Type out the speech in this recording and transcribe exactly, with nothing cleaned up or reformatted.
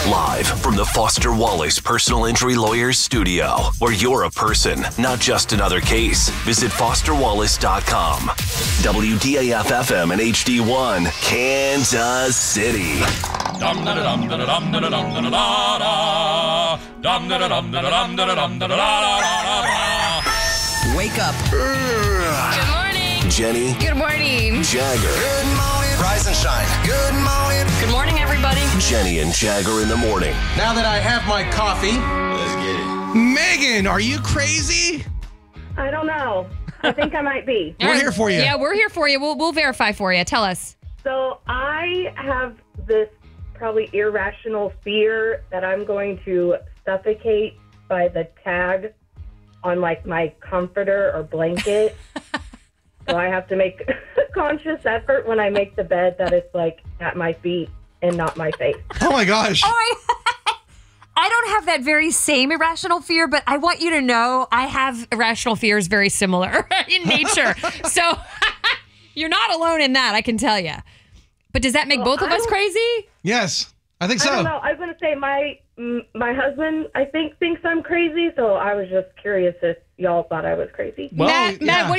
Live from the Foster Wallace Personal Injury Lawyers studio, where you're a person, not just another case. Visit foster wallace dot com. W D A F F M and H D one, Kansas City. Wake up. Good morning. Jenny. Good morning. Jagger. Good morning. Rise and shine. Good morning. Good morning, everybody. Jenny and Jagger in the morning. Now that I have my coffee, let's get it. Megan, are you crazy? I don't know. I think I might be. We're here for you. Yeah, we're here for you. We'll we'll verify for you. Tell us. So I have this probably irrational fear that I'm going to suffocate by the tag on like my comforter or blanket. So I have to make a conscious effort when I make the bed that it's like at my feet and not my face. Oh my gosh. Oh, I, I don't have that very same irrational fear, but I want you to know I have irrational fears very similar in nature. So you're not alone in that, I can tell you. But does that make Well, both of I us don't- crazy? Yes, I think so. I don't know. I was going to say my m- my husband, I think, thinks I'm crazy. So I was just curious if y'all thought I was crazy. Well, Matt, Matt, yeah. what